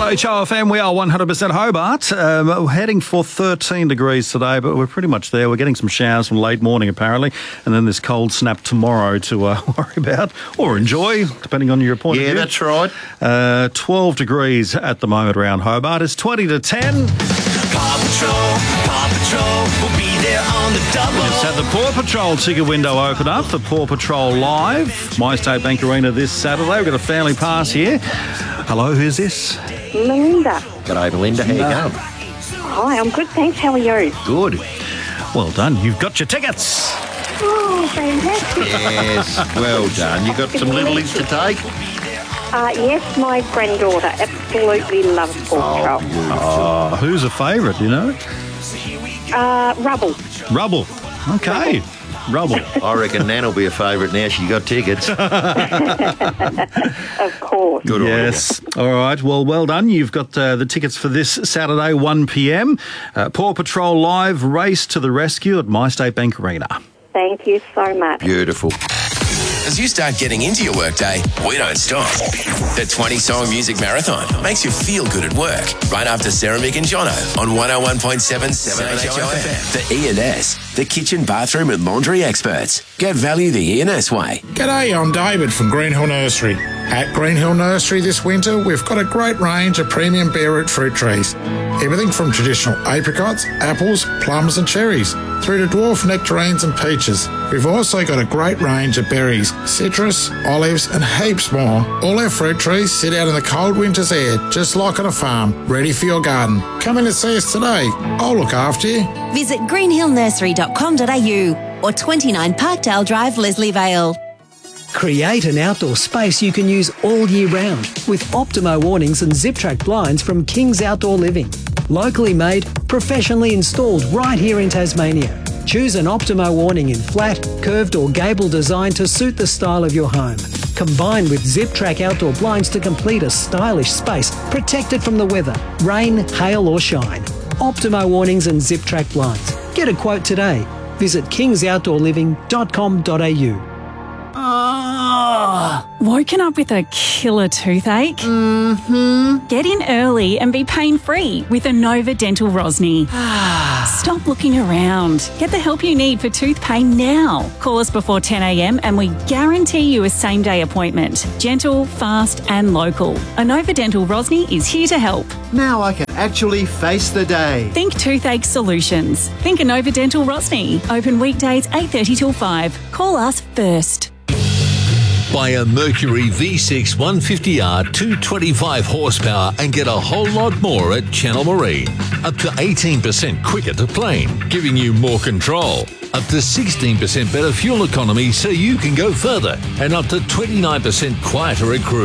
HOFM, we are 100% Hobart. Heading for 13 degrees today, but we're pretty much there. We're getting some showers from late morning, apparently, and then this cold snap tomorrow to worry about or enjoy, depending on your point of view. Yeah, that's right. 12 degrees at the moment around Hobart. It's 20 to 10. Paw Patrol will be there on the double. Just had the Paw Patrol ticket window open up for Paw Patrol Live, MyState Bank Arena this Saturday. We've got a family pass here. Hello, who's this? Melinda. G'day, Melinda. How you going? Hi, I'm good, thanks. How are you? Good. Well done. You've got your tickets. Oh, fantastic. Yes, well done. You got some littlies to take? Yes, my granddaughter absolutely loves Paw Patrol. Who's a favourite, you know? Rubble. Rubble. Okay. Rubble. I reckon Nan will be a favourite now she got tickets. Of course. Good on Yes. All right. Well done. You've got the tickets for this Saturday, 1 p.m. Paw Patrol Live, Race to the Rescue at MyState Bank Arena. Thank you so much. Beautiful. As you start getting into your workday, we don't stop. The 20-song music marathon makes you feel good at work. Right after Sarah, Mick and Jono on 101.7 HOFM. The E&S, the kitchen, bathroom and laundry experts. Get value the E&S way. G'day, I'm David from Greenhill Nursery. At Greenhill Nursery this winter, we've got a great range of premium beetroot fruit trees. Everything from traditional apricots, apples, plums and cherries, through to dwarf nectarines and peaches. We've also got a great range of berries, citrus, olives and heaps more. All our fruit trees sit out in the cold winter's air, just like on a farm, ready for your garden. Come in and see us today. I'll look after you. Visit greenhillnursery.com.au or 29 Parkdale Drive, Leslie Vale. Create an outdoor space you can use all year round with Optimo awnings and Zip-Track blinds from King's Outdoor Living. Locally made, professionally installed right here in Tasmania. Choose an Optimo awning in flat, curved or gable design to suit the style of your home. Combine with Zip-Track outdoor blinds to complete a stylish space protected from the weather, rain, hail or shine. Optimo awnings and Zip-Track blinds. Get a quote today. Visit kingsoutdoorliving.com.au. Woken up with a killer toothache? Mm-hmm. Get in early and be pain-free with Inova Dental Rosny. Stop looking around. Get the help you need for tooth pain now. Call us before 10 a.m. and we guarantee you a same-day appointment. Gentle, fast and local. Inova Dental Rosny is here to help. Now I can actually face the day. Think toothache solutions. Think Inova Dental Rosny. Open weekdays 8:30 till 5. Call us first. Buy a Mercury V6 150R 225 horsepower and get a whole lot more at Channel Marine. Up to 18% quicker to plane, giving you more control. Up to 16% better fuel economy so you can go further. And up to 29% quieter at cruise.